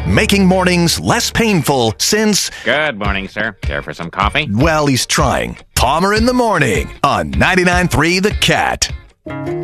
making mornings less painful since, Good morning, sir. Care for some coffee? well, he's trying. Palmer in the Morning on 99.3 The Cat.